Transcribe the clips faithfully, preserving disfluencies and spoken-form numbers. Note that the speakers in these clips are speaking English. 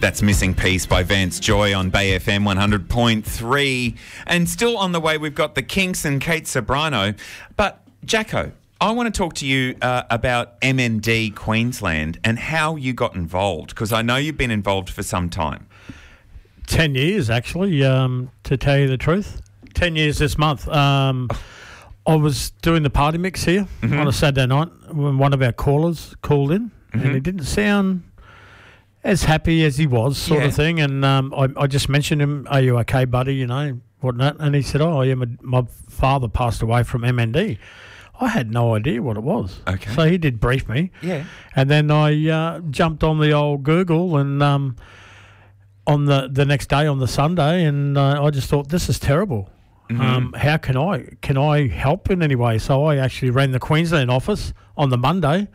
That's Missing Piece by Vance Joy on Bay F M one hundred point three. And still on the way, we've got the Kinks and Kate Sobrano. But, Jacko, I want to talk to you uh, about M N D Queensland and how you got involved, because I know you've been involved for some time. Ten years, actually, um, to tell you the truth. Ten years this month. Um, I was doing the party mix here mm-hmm. on a Saturday night when one of our callers called in, mm-hmm. and he didn't sound as happy as he was, sort yeah. of thing. And um, I, I just mentioned him, "Are you okay, buddy?" You know, whatnot. And he said, "Oh, yeah, my, my father passed away from M N D." I had no idea what it was. Okay. So he did brief me. Yeah. And then I uh, jumped on the old Google and um, on the, the next day, on the Sunday, and uh, I just thought, this is terrible. Mm-hmm. Um, how can I can I help in any way? So I actually ran the Queensland office on the Monday.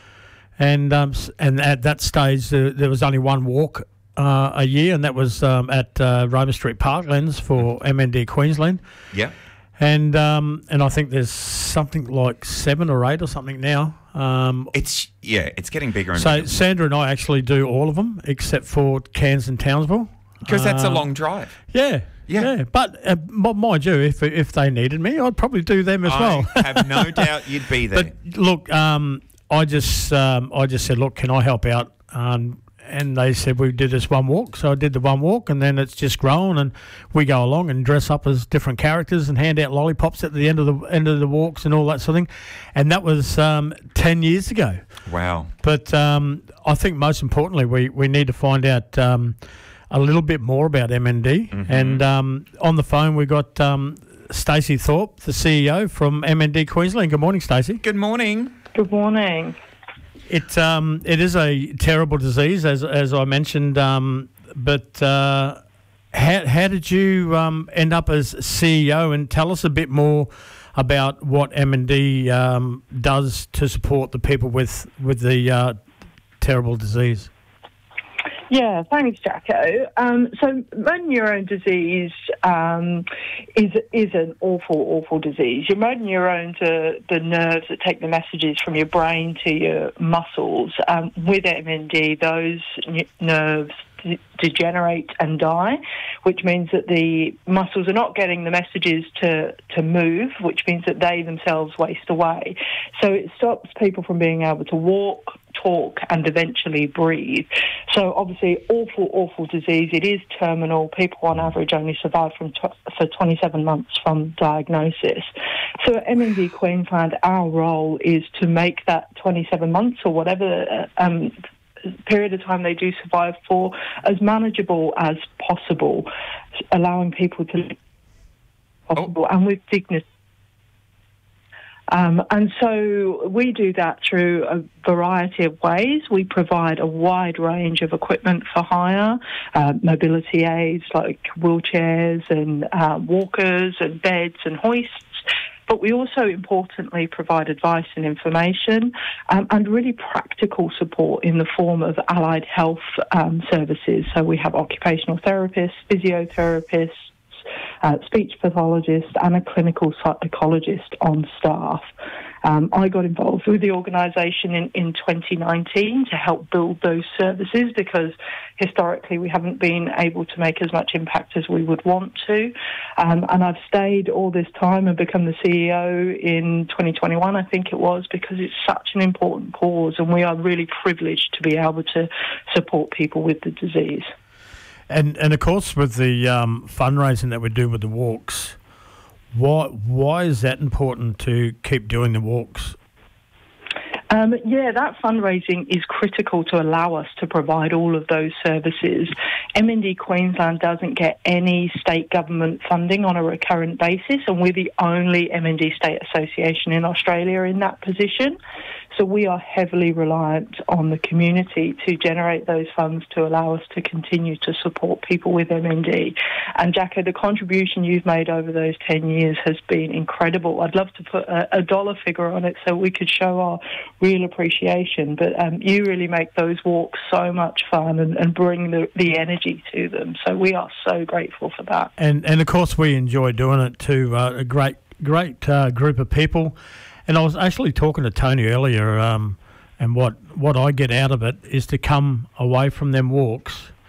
And um, and at that stage, uh, there was only one walk uh, a year, and that was um, at uh, Roma Street Parklands for M N D Queensland. Yeah. And um, and I think there's something like seven or eight or something now. Um, it's yeah, it's getting bigger and so bigger. So Sandra and I actually do all of them except for Cairns and Townsville. Because that's uh, a long drive. Yeah. Yeah, yeah. But uh, mind you, if if they needed me, I'd probably do them as I well. I have no doubt you'd be there. But look, um, I just um, I just said, look, can I help out? Um, and they said we did this one walk, so I did the one walk, and then it's just grown, and we go along and dress up as different characters and hand out lollipops at the end of the end of the walks and all that sort of thing. And that was um, ten years ago. Wow! But um, I think most importantly, we we need to find out um, a little bit more about M N D. Mm-hmm. And um, on the phone we got um, Stacey Thorpe, the C E O from M N D Queensland. Good morning, Stacey. Good morning. Good morning. It um it is a terrible disease, as as I mentioned. Um, but uh, how how did you um end up as C E O? And tell us a bit more about what M N D um does to support the people with with the uh, terrible disease. Yeah, thanks, Jacko. Um, so motor neurone disease um, is is an awful, awful disease. Your motor neurons are the nerves that take the messages from your brain to your muscles. Um, with M N D, those n- nerves d- degenerate and die, which means that the muscles are not getting the messages to, to move, which means that they themselves waste away. So it stops people from being able to walk, talk, and eventually breathe. So obviously, awful, awful disease. It is terminal. People on average only survive from tw- for twenty-seven months from diagnosis. So at M N D Queensland, our role is to make that twenty-seven months or whatever um, period of time they do survive for as manageable as possible, allowing people to live possible oh. and with dignity. Um, and so we do that through a variety of ways. We provide a wide range of equipment for hire, uh, mobility aids like wheelchairs and uh, walkers and beds and hoists. But we also, importantly, provide advice and information um, and really practical support in the form of allied health um, services. So we have occupational therapists, physiotherapists, Uh, speech pathologist and a clinical psychologist on staff. Um, I got involved with the organisation in, in twenty nineteen to help build those services because historically we haven't been able to make as much impact as we would want to. Um, and I've stayed all this time and become the C E O in twenty twenty-one, I think it was, because it's such an important cause and we are really privileged to be able to support people with the disease. And and of course, with the um, fundraising that we do with the walks, why why is that important to keep doing the walks? Um, yeah, that fundraising is critical to allow us to provide all of those services. M N D Queensland doesn't get any state government funding on a recurrent basis, and we're the only M N D state association in Australia in that position. So we are heavily reliant on the community to generate those funds to allow us to continue to support people with M N D. And Jacko, the contribution you've made over those ten years has been incredible. I'd love to put a, a dollar figure on it so we could show our real appreciation, but um, you really make those walks so much fun and, and bring the, the energy to them. So we are so grateful for that. And and of course we enjoy doing it to uh, a great, great uh, group of people. And I was actually talking to Tony earlier, um, and what, what I get out of it is to come away from them walks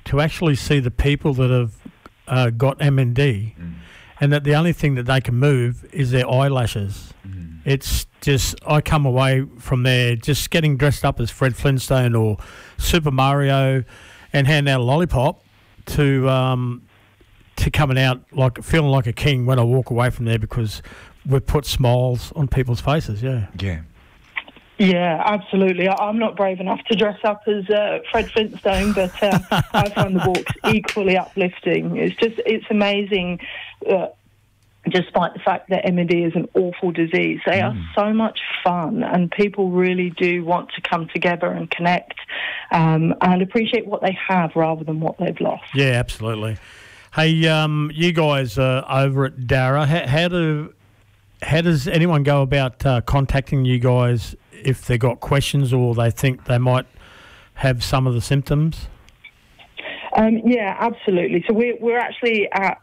to actually see the people that have uh, got M N D mm. and that the only thing that they can move is their eyelashes. Mm. It's just, I come away from there just getting dressed up as Fred Flintstone or Super Mario and handing out a lollipop to um, to coming out like feeling like a king when I walk away from there, because we've put smiles on people's faces. Yeah. Yeah. Yeah, absolutely. I- I'm not brave enough to dress up as uh, Fred Flintstone, but uh, I find the walks equally uplifting. It's just, it's amazing, uh, despite the fact that M N D is an awful disease. They mm. are so much fun, and people really do want to come together and connect um, and appreciate what they have rather than what they've lost. Yeah, absolutely. Hey, um, you guys uh, over at Dara, how, how do how does anyone go about uh, contacting you guys if they got questions or they think they might have some of the symptoms? Um, yeah, absolutely. So we're, we're actually at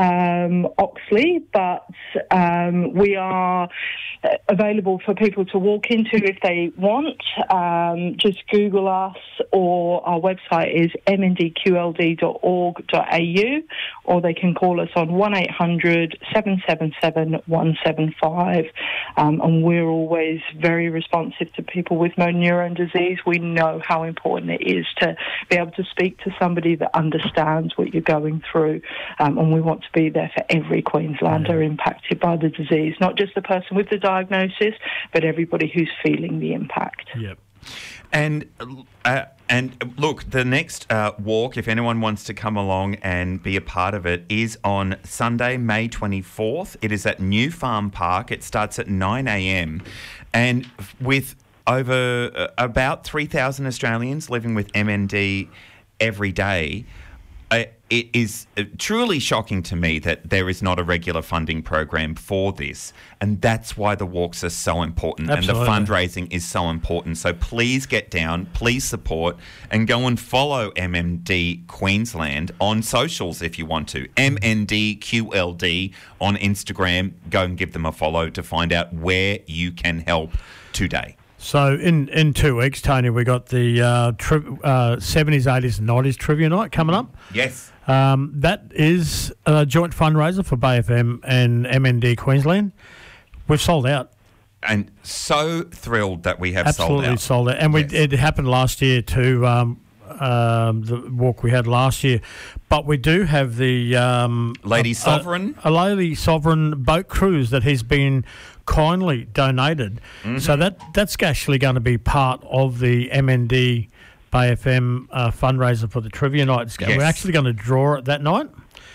um, Oxley, but um, we are available for people to walk into if they want. Um, just Google us, or our website is m n d q l d dot org dot a u, or they can call us on one eight hundred seven seven seven one seven five. Um, and we're always very responsive to people with motor neurone disease. We know how important it is to be able to speak to somebody that understands what you're going through, um, and we want to be there for every Queenslander yeah. impacted by the disease, not just the person with the diagnosis, but everybody who's feeling the impact. Yep. And uh, and look, the next uh, walk, if anyone wants to come along and be a part of it, is on Sunday, May twenty-fourth. It is at New Farm Park. It starts at nine a.m. and with over uh, about three thousand Australians living with M N D every day, uh, it is truly shocking to me that there is not a regular funding program for this, and that's why the walks are so important. Absolutely. And the fundraising is so important. So please get down, please support, and go and follow M N D Queensland on socials if you want to. M N D Q L D on Instagram. Go and give them a follow to find out where you can help today. So in, in two weeks, Tony, we got the uh, tri- uh, seventies, eighties and nineties Trivia Night coming up. Yes. Um, that is a joint fundraiser for Bay F M and M N D Queensland. We've sold out. And so thrilled that we have Absolutely sold out. sold out. And we, yes. it happened last year too, um, um, the walk we had last year. But we do have the... Um, Lady a, Sovereign? A, a Lady Sovereign boat cruise that has been kindly donated. Mm-hmm. So that that's actually going to be part of the M N D Bay F M uh, fundraiser for the Trivia Night. Yes. We're actually going to draw it that night.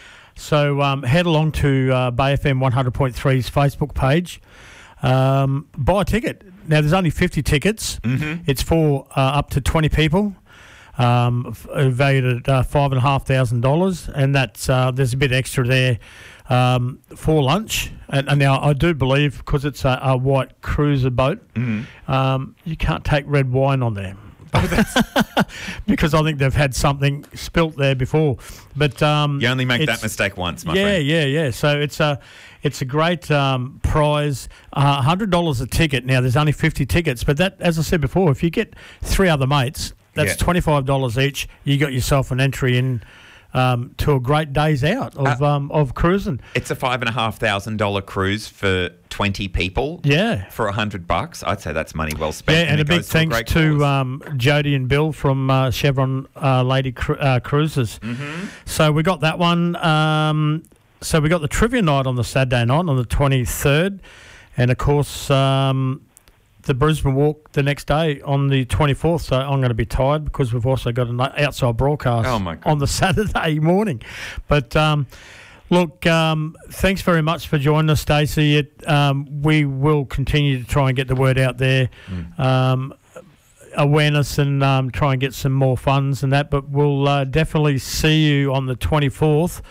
So um, head along to uh, Bay F M one hundred point three's Facebook page. Um, buy a ticket. Now, there's only fifty tickets. Mm-hmm. It's for uh, up to twenty people. Um, f- valued at uh, five and a half thousand dollars, and that's uh, there's a bit extra there um, for lunch. And, and now I do believe, because it's a, a white cruiser boat, mm-hmm. um, you can't take red wine on there. Oh, because I think they've had something spilt there before. But um, you only make that mistake once, my yeah, friend. Yeah, yeah, yeah. So it's a it's a great um, prize. Uh, one hundred dollars a ticket. Now there's only fifty tickets, but that, as I said before, if you get three other mates, that's yeah. twenty-five dollars each. You got yourself an entry in um, to a great days out of uh, um, of cruising. It's a five and a half thousand dollar cruise for twenty people. Yeah, for a hundred bucks, I'd say that's money well spent. Yeah, and, and a big thanks to, to um, Jody and Bill from uh, Chevron uh, Lady Cru- uh, Cruises. Mm-hmm. So we got that one. Um, so we got the Trivia Night on the Saturday night on the twenty-third, and of course. Um, The Brisbane Walk the next day on the twenty-fourth, so I'm going to be tired because we've also got an outside broadcast oh my God. on the Saturday morning. But um, look, um, thanks very much for joining us, Stacey. Um, we will continue to try and get the word out there, mm. um, awareness, and um, try and get some more funds and that. But we'll uh, definitely see you on the twenty-fourth,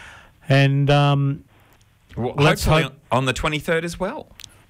and um, well, let's hopefully hope on the twenty-third as well.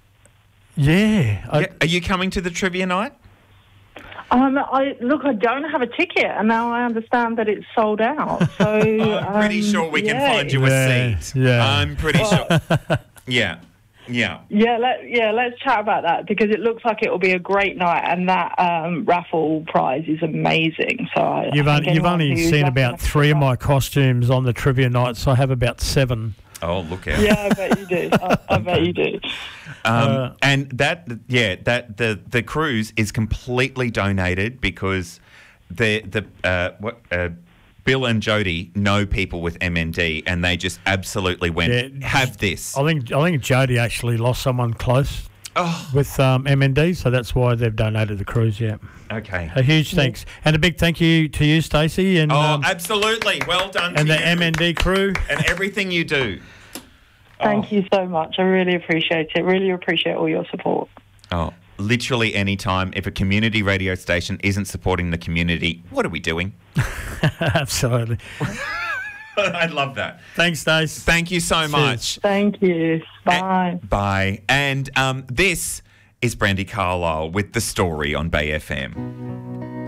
Yeah. I, yeah. Are you coming to the Trivia Night? Um, I look, I don't have a ticket, and now I understand that it's sold out. So I'm pretty um, sure we yeah. can find you a yeah, seat. Yeah. I'm pretty well, sure. Yeah. Yeah. Yeah, let, yeah, let's chat about that because it looks like it will be a great night, and that um, raffle prize is amazing. So I, You've I only, think you've anyone only who's seen lucky about enough to three of go- my costumes on the trivia night, so I have about seven. Oh, look out. Yeah, I bet you do. I, I bet you do. Um, Uh, and that, yeah, that the the cruise is completely donated because the the uh, what uh, Bill and Jody know people with M N D, and they just absolutely went Yeah. have this. I think I think Jody actually lost someone close Oh, with um, M N D, so that's why they've donated the cruise. Yeah, okay. a huge thanks and a big thank you to you, Stacey, and Oh, um, absolutely. Well done and to the you M N D crew. and everything you do. Thank Oh. you so much. I really appreciate it. Really appreciate all your support. Oh, literally any time. If a community radio station isn't supporting the community, what are we doing? Absolutely. I love that. Thanks, Stace. Thank you so Cheers. much. Thank you. Bye. Bye. And um, this is Brandy Carlisle with The Story on Bay F M.